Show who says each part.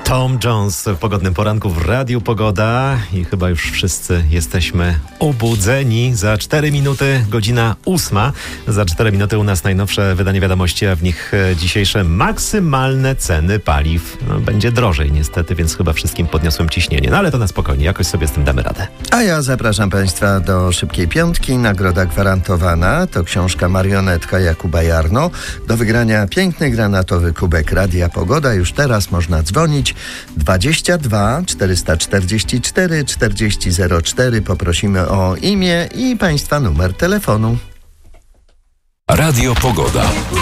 Speaker 1: Tom Jones w pogodnym poranku w Radiu Pogoda i chyba już wszyscy jesteśmy obudzeni. Za 4 minuty godzina 8. Za 4 minuty u nas najnowsze wydanie wiadomości, a w nich dzisiejsze maksymalne ceny paliw. No, będzie drożej niestety, więc chyba wszystkim podniosłem ciśnienie. No ale to na spokojnie, jakoś sobie z tym damy radę.
Speaker 2: A ja zapraszam Państwa do Szybkiej Piątki. Nagroda gwarantowana. To książka Marionetka Jakuba Jarno. Do wygrania piękny granatowy kubek Radia Pogoda. Już teraz można dzwonić 22 444 4004. Poprosimy o imię i Państwa numer telefonu.
Speaker 3: Radio Pogoda.